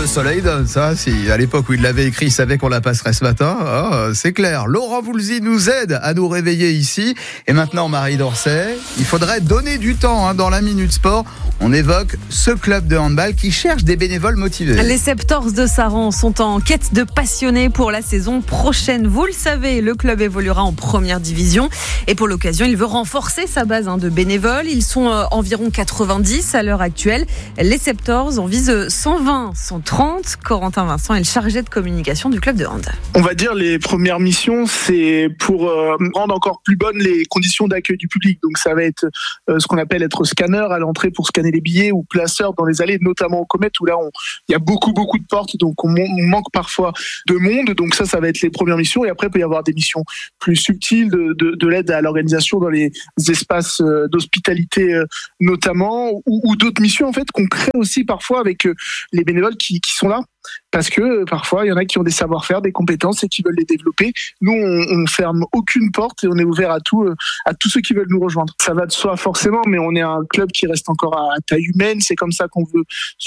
soleil donne, ça, si à l'époque où il l'avait écrit, il savait qu'on la passerait ce matin, c'est clair. Laurent Voulzy nous aide à nous réveiller ici. Et maintenant, Marie Dorcet, il faudrait donner du temps dans la Minute Sport. On évoque ce club de handball qui cherche des bénévoles motivés. Les Septors de Saran sont en quête de passionnés pour la saison prochaine. Vous le savez, le club évoluera en première division. Et pour l'occasion, il veut renforcer sa base de bénévoles. Ils sont environ 90 à l'heure actuelle. Les Septors en visent 120, 130. Corentin Vincent est le chargé de communication du club de hand. On va dire les premières missions, c'est pour rendre encore plus bonnes les conditions d'accueil du public. Donc ça va être ce qu'on appelle être scanner à l'entrée pour scanner les billets ou placeur dans les allées, notamment au Comet où là il y a beaucoup de portes, donc on manque parfois de monde. Donc ça va être les premières missions. Et après il peut y avoir des missions plus subtiles de l'aide à l'organisation dans les espaces d'hospitalité notamment, ou d'autres missions en fait qu'on crée aussi parfois avec les bénévoles qui sont là. Parce que parfois, il y en a qui ont des savoir-faire, des compétences et qui veulent les développer. Nous, on ferme aucune porte et on est ouvert à tous ceux qui veulent nous rejoindre. Ça va de soi forcément, mais on est un club qui reste encore à taille humaine. C'est comme ça qu'on veut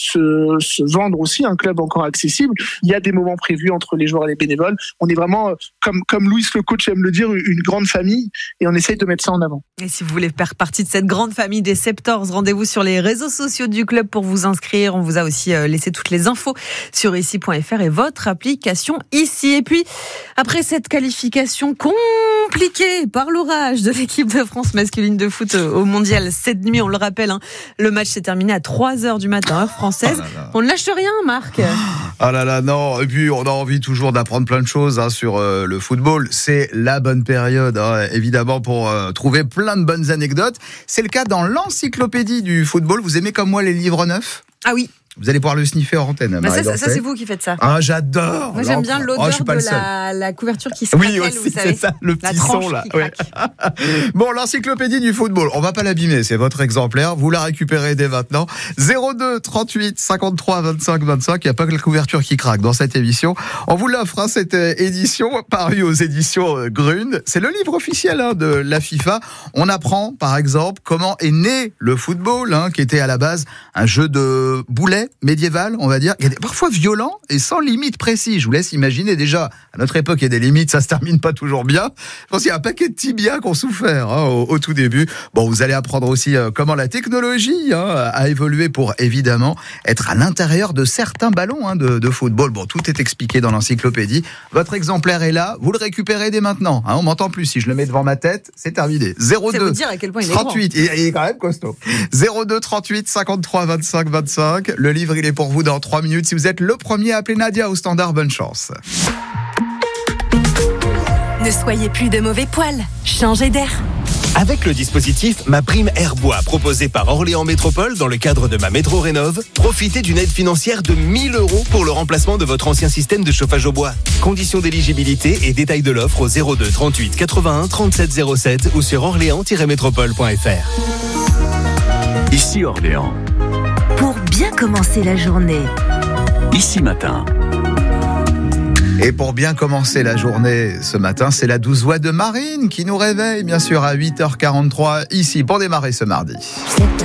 se vendre aussi, un club encore accessible. Il y a des moments prévus entre les joueurs et les bénévoles. On est vraiment, comme Louis le coach aime le dire, une grande famille et on essaye de mettre ça en avant. Et si vous voulez faire partie de cette grande famille des Septors, rendez-vous sur les réseaux sociaux du club pour vous inscrire. On vous a aussi laissé toutes les infos sur ici.fr et votre application ici. Et puis, après cette qualification compliquée par l'orage de l'équipe de France masculine de foot au mondial cette nuit, on le rappelle, le match s'est terminé à 3h du matin, heure française. On ne lâche rien, Marc. Ah là là, non. Et puis, on a envie toujours d'apprendre plein de choses sur le football. C'est la bonne période, évidemment, pour trouver plein de bonnes anecdotes. C'est le cas dans l'encyclopédie du football. Vous aimez comme moi les livres neufs ? Ah oui. Vous allez pouvoir le sniffer hors antenne. Ça, c'est vous qui faites ça. Ah, j'adore. Moi, j'aime bien l'odeur de la couverture qui se craquelle, oui, aussi, vous savez. c'est ça, le petit son là. Ouais. Bon, l'encyclopédie du football, on va pas l'abîmer, c'est votre exemplaire. Vous la récupérez dès maintenant. 02 38 53 25 25. Il n'y a pas que la couverture qui craque dans cette émission. On vous l'offre, cette édition parue aux éditions Grune. C'est le livre officiel de la FIFA. On apprend, par exemple, comment est né le football, qui était à la base un jeu de boulets médiéval, on va dire, il y a parfois violent et sans limite précis. Je vous laisse imaginer déjà, à notre époque, il y a des limites, ça se termine pas toujours bien. Je pense qu'il y a un paquet de tibias qui ont souffert au tout début. Bon, vous allez apprendre aussi comment la technologie a évolué pour évidemment être à l'intérieur de certains ballons de football. Bon, tout est expliqué dans l'encyclopédie. Votre exemplaire est là, vous le récupérez dès maintenant. On m'entend plus, si je le mets devant ma tête, c'est terminé. 02 ça veut dire à quel point il est 38, il est quand même costaud. 02 38 53 25 25. Le livre, il est pour vous dans 3 minutes. Si vous êtes le premier à appeler Nadia au standard, bonne chance. Ne soyez plus de mauvais poils, changez d'air. Avec le dispositif MaPrimeAirBois proposé par Orléans Métropole dans le cadre de ma métro rénov, profitez d'une aide financière de 1 000 € pour le remplacement de votre ancien système de chauffage au bois. Conditions d'éligibilité et détails de l'offre au 02 38 81 37 07 ou sur orléans-métropole.fr. Ici Orléans. Pour bien commencer la journée. Ici Matin. Et pour bien commencer la journée ce matin, c'est la douce voix de Marine qui nous réveille, bien sûr, à 8h43, ici, pour démarrer ce mardi.